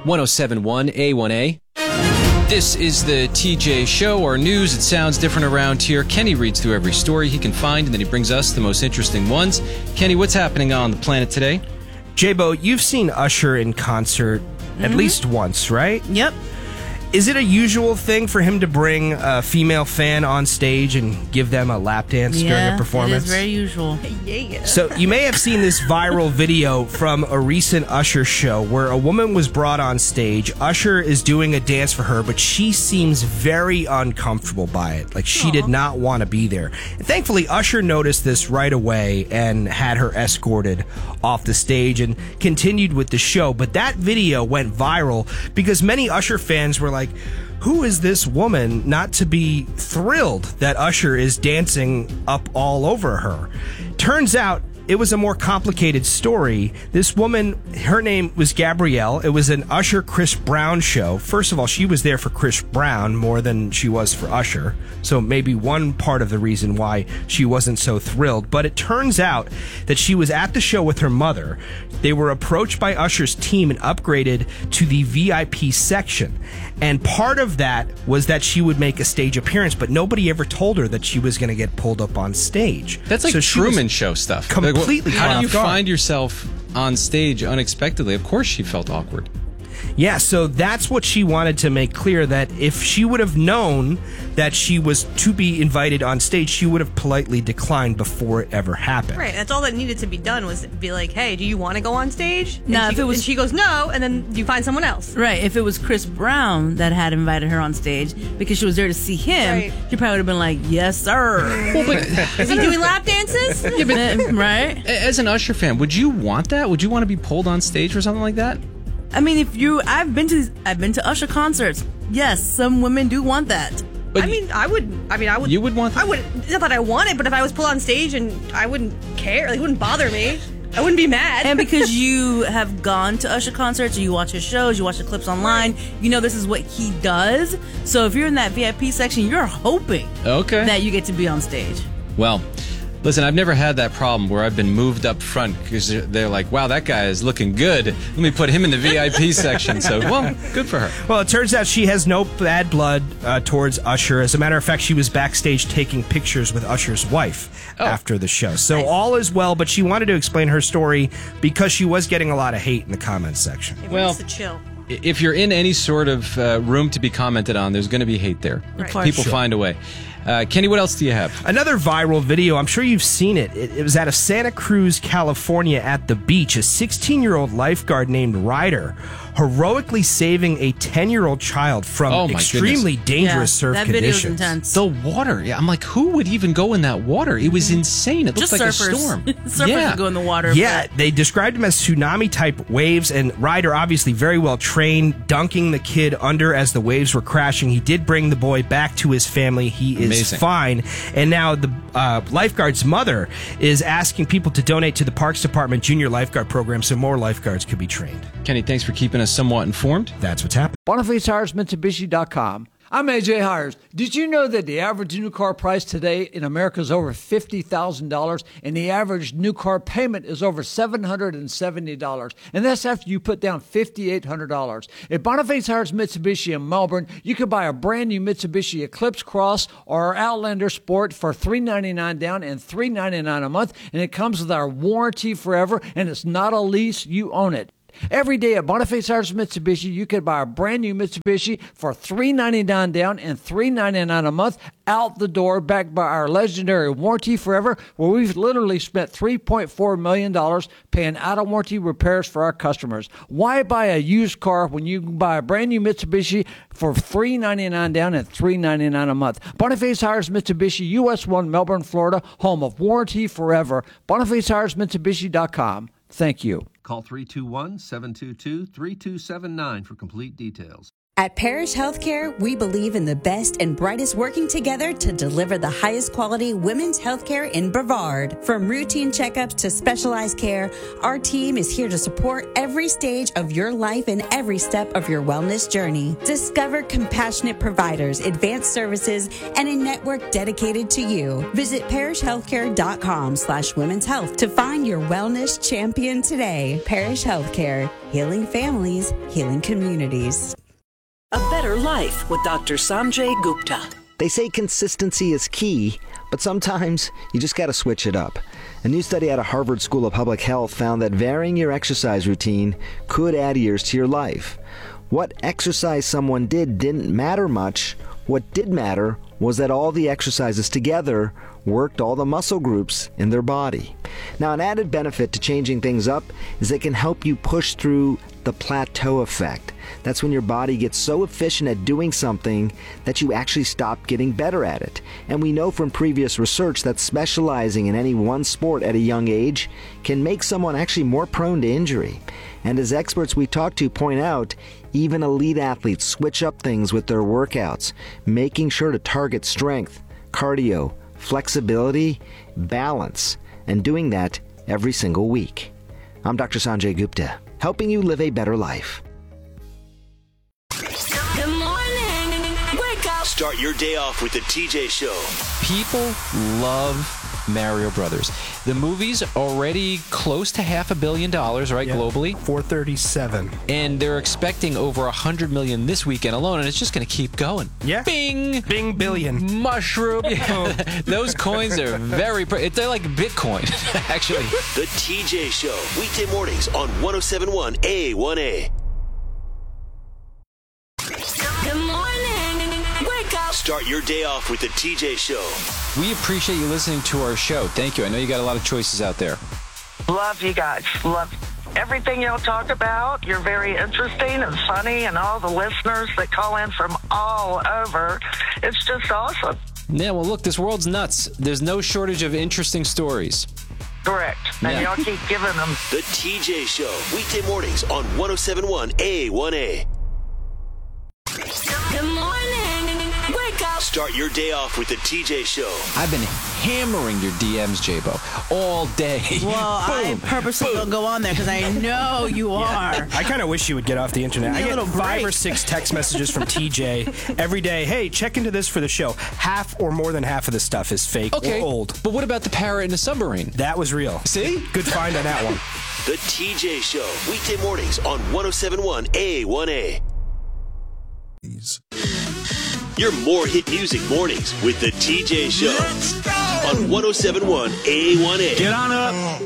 1071 A1A. This is the TJ Show, our news. It sounds different around here. Kenny reads through every story he can find, and then he brings us the most interesting ones. Kenny, what's happening on the planet today? J-Bo, you've seen Usher in concert at least once, right? Yep. Is it a usual thing for him to bring a female fan on stage and give them a lap dance during a performance? It is very usual. Yeah. So you may have seen this viral video from a recent Usher show where a woman was brought on stage. Usher is doing a dance for her, but she seems very uncomfortable by it. Like she did not want to be there. And thankfully, Usher noticed this right away and had her escorted off the stage and continued with the show. But that video went viral because many Usher fans were like, who is this woman not to be thrilled that Usher is dancing up all over her? Turns out it was a more complicated story. This woman, her name was Gabrielle. It was an Usher Chris Brown show. First of all, she was there for Chris Brown more than she was for Usher. So maybe one part of the reason why she wasn't so thrilled. But it turns out that she was at the show with her mother. They were approached by Usher's team and upgraded to the VIP section. And part of that was that she would make a stage appearance, but nobody ever told her that she was going to get pulled up on stage. That's like Truman Show stuff. Completely. How do you off guard. find yourself on stage unexpectedly? Of course she felt awkward. Yeah, so that's what she wanted to make clear, that if she would have known that she was to be invited on stage, she would have politely declined before it ever happened. Right, that's all that needed to be done was be like, hey, do you want to go on stage? And No, and she goes no, and then you find someone else. Right. If it was Chris Brown that had invited her on stage because she was there to see him, Right. she probably would have been like, yes, sir. Is he doing lap dances? Right? As an Usher fan, would you want that? Would you want to be pulled on stage or something like that? I mean, I've been to Usher concerts. Yes, some women do want that. But I would. You would want that? I would. Not that I want it, but if I was pulled on stage and I wouldn't care, like, it wouldn't bother me. I wouldn't be mad. And because you have gone to Usher concerts, you watch his shows, you watch the clips online, you know this is what he does. So if you're in that VIP section, you're hoping that you get to be on stage. Well, listen, I've never had that problem where I've been moved up front because they're like, wow, that guy is looking good. Let me put him in the VIP section. So, well, good for her. Well, it turns out she has no bad blood towards Usher. As a matter of fact, she was backstage taking pictures with Usher's wife after the show. So all is well, but she wanted to explain her story because she was getting a lot of hate in the comments section. It Well, wants to chill. If you're in any sort of room to be commented on, there's going to be hate there. Right. People find a way. Kenny, what else do you have? Another viral video, I'm sure you've seen it. It was out of Santa Cruz, California at the beach. A 16-year-old lifeguard named Ryder heroically saving a 10-year-old child from extremely dangerous surf that conditions. That video is intense. The water. Yeah, I'm like, who would even go in that water? It was insane. It looked Just like surfers. a storm. Surfers would go in the water. Yeah, they described him as tsunami-type waves, and Ryder, obviously very well trained, dunking the kid under as the waves were crashing. He did bring the boy back to his family. He is fine. And now the lifeguard's mother is asking people to donate to the Parks Department Junior Lifeguard Program so more lifeguards could be trained. Kenny, thanks for keeping us somewhat informed. That's what's happening. BonifaceHiresMitsubishi.com. I'm AJ Hires. Did you know that the average new car price today in America is over $50,000 and the average new car payment is over $770? And that's after you put down $5,800. At Boniface Hires Mitsubishi in Melbourne, you can buy a brand new Mitsubishi Eclipse Cross or Outlander Sport for $399 down and $399 a month. And it comes with our warranty forever, and it's not a lease. You own it. Every day at Boniface Hires Mitsubishi, you can buy a brand new Mitsubishi for $399 down and $399 a month out the door, backed by our legendary warranty forever, where we've literally spent $3.4 million paying out-of-warranty repairs for our customers. Why buy a used car when you can buy a brand new Mitsubishi for $399 down and $399 a month? Boniface Hires Mitsubishi, US 1, Melbourne, Florida, home of warranty forever. BonifaceHiresMitsubishi.com. Thank you. Call 321-722-3279 for complete details. At Parrish Healthcare, we believe in the best and brightest working together to deliver the highest quality women's healthcare in Brevard. From routine checkups to specialized care, our team is here to support every stage of your life and every step of your wellness journey. Discover compassionate providers, advanced services, and a network dedicated to you. Visit parrishhealthcare.com/women's health to find your wellness champion today. Parrish Healthcare, healing families, healing communities. A Better Life with Dr. Sanjay Gupta. They say consistency is key, but sometimes you just got to switch it up. A new study out of Harvard School of Public Health found that varying your exercise routine could add years to your life. What exercise someone did didn't matter much. What did matter was that all the exercises together worked all the muscle groups in their body. Now, an added benefit to changing things up is they can help you push through the plateau effect. That's when your body gets so efficient at doing something that you actually stop getting better at it. And we know from previous research that specializing in any one sport at a young age can make someone actually more prone to injury. And as experts we talk to point out, even elite athletes switch up things with their workouts, making sure to target strength, cardio, flexibility, balance, and doing that every single week. I'm Dr. Sanjay Gupta, helping you live a better life. Good morning. Wake up. Start your day off with the TJ Show. People love Mario Brothers. The movie's already close to $500 million, right, globally? 437. And they're expecting over 100 million this weekend alone, and it's just going to keep going. Yeah. Bing! Bing billion. Mushroom. Those coins are they're like Bitcoin, actually. The TJ Show, weekday mornings on 107.1 A1A. Good morning. Wake up. Start your day off with the TJ Show. We appreciate you listening to our show. Thank you. I know you got a lot of choices out there. Love you guys. Love everything y'all talk about. You're very interesting and funny, and all the listeners that call in from all over. It's just awesome. Yeah, well, look, this world's nuts. There's no shortage of interesting stories. Correct. And y'all keep giving them. The TJ Show, weekday mornings on 107.1 A1A. Good morning. Wake up. Start your day off with the TJ Show. I've been hammering your DMs, J-Bo, all day. Well, I purposely don't go on there because I know you are. I kind of wish you would get off the internet. I get 5 or 6 text messages from TJ every day. Hey, check into this for the show. Half or more than half of this stuff is fake or old. But what about the parrot in the submarine? That was real. See? Good find on that one. The TJ Show, weekday mornings on 107.1 A1A. Your more hit music mornings with the TJ Show on 107.1 A1A. Get on up.